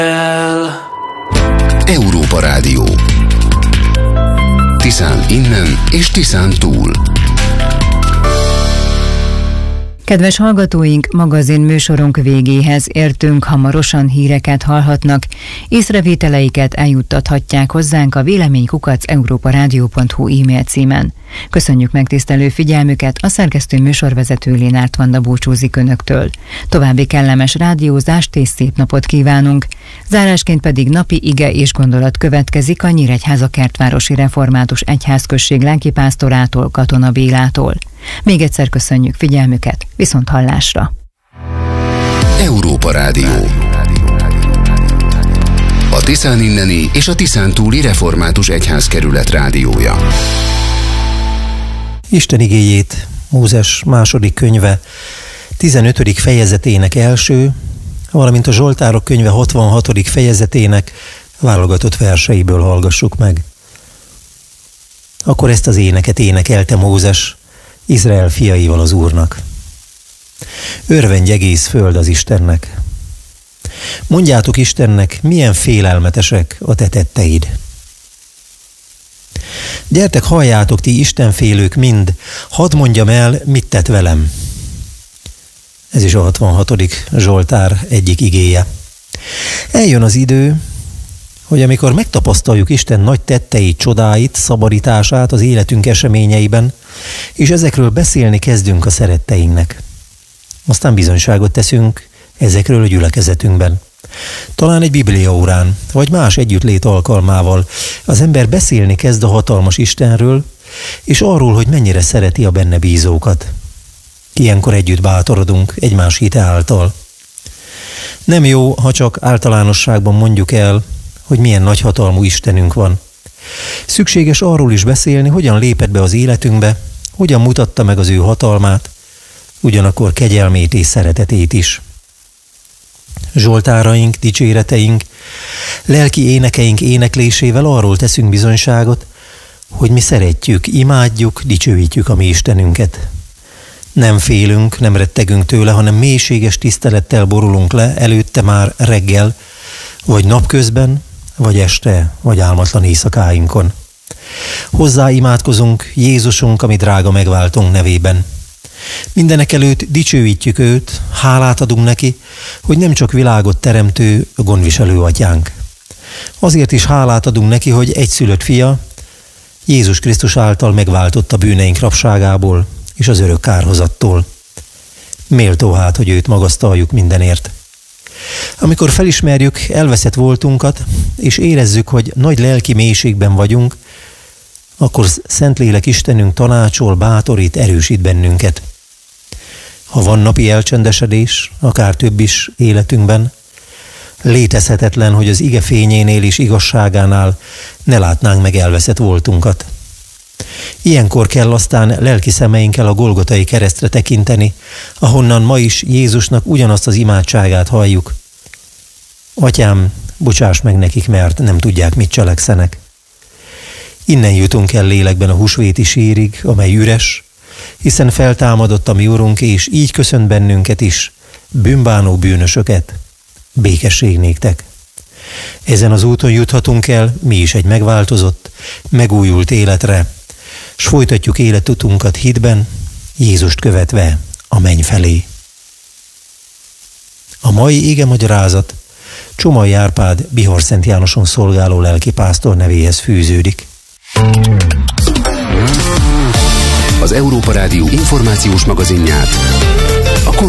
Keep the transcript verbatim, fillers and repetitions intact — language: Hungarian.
Európa Rádió. Tiszán innen és Tiszán túl. Kedves hallgatóink, magazin műsorunk végéhez értünk, hamarosan híreket hallhatnak. Észrevételeiket eljuttathatják hozzánk a véleménykukac európarádió pont hu e-mail címen. Köszönjük megtisztelő figyelmüket, a szerkesztő műsorvezető Lénárt Vanda búcsúzik önöktől. További kellemes rádiózást és szép napot kívánunk. Zárásként pedig napi ige és gondolat következik a Nyíregyháza Kertvárosi Református Egyházközség lelkipásztorától, Katona Bélától. Még egyszer köszönjük figyelmüket, viszont hallásra! Európa Rádió. A Tiszán inneni és a Tiszán túli Református Egyházkerület rádiója. Isten igéjét Mózes második könyve tizenötödik fejezetének első, valamint a Zsoltárok könyve hatvanhatodik fejezetének válogatott verseiből hallgassuk meg. Akkor ezt az éneket énekelte Mózes Izrael fiaival az Úrnak. Örvendj egész föld az Istennek. Mondjátok Istennek, milyen félelmetesek a te tetteid. Gyertek, halljátok ti istenfélők mind, hadd mondjam el, mit tett velem. Ez is a hatvanhatodik Zsoltár egyik igéje. Eljön az idő, hogy amikor megtapasztaljuk Isten nagy tetteit, csodáit, szabadítását az életünk eseményeiben, és ezekről beszélni kezdünk a szeretteinknek. Aztán bizonyságot teszünk ezekről a gyülekezetünkben. Talán egy bibliaórán, vagy más együttlét alkalmával az ember beszélni kezd a hatalmas Istenről, és arról, hogy mennyire szereti a benne bízókat. Ilyenkor együtt bátorodunk egymás hite által. Nem jó, ha csak általánosságban mondjuk el, hogy milyen nagyhatalmú Istenünk van. Szükséges arról is beszélni, hogyan lépett be az életünkbe, hogyan mutatta meg az ő hatalmát, ugyanakkor kegyelmét és szeretetét is. Zsoltáraink, dicséreteink, lelki énekeink éneklésével arról teszünk bizonyságot, hogy mi szeretjük, imádjuk, dicsőítjük a mi Istenünket. Nem félünk, nem rettegünk tőle, hanem mélységes tisztelettel borulunk le előtte már reggel, vagy napközben, vagy este, vagy álmatlan éjszakáinkon. Hozzá imádkozunk Jézusunk, ami drága megváltunk nevében. Mindenek előtt dicsőítjük őt, hálát adunk neki, hogy nem csak világot teremtő, gondviselő atyánk. Azért is hálát adunk neki, hogy egyszülött fia, Jézus Krisztus által megváltott a bűneink rabságából és az örök kárhozattól. Méltó hát, hogy őt magasztaljuk mindenért. Amikor felismerjük elveszett voltunkat, és érezzük, hogy nagy lelki mélységben vagyunk, akkor Szentlélek Istenünk tanácsol, bátorít, erősít bennünket. Ha van napi elcsendesedés, akár több is életünkben, létezhetetlen, hogy az ige fényénél és igazságánál ne látnánk meg elveszett voltunkat. Ilyenkor kell aztán lelki szemeinkkel a Golgotai keresztre tekinteni, ahonnan ma is Jézusnak ugyanazt az imádságát halljuk. Atyám, bocsáss meg nekik, mert nem tudják, mit cselekszenek. Innen jutunk el lélekben a húsvéti sírig, amely üres, hiszen feltámadott a mi Urunk, és így köszönt bennünket is, bűnbánó bűnösöket. Békesség néktek. Ezen az úton juthatunk el mi is egy megváltozott, megújult életre, s folytatjuk életutunkat hitben, Jézust követve a menny felé. A mai ige magyarázat Csomai Árpád Bihar-Szent Jánoson szolgáló lelkipásztor nevéhez fűződik. Az Európa Rádió információs magazinját, a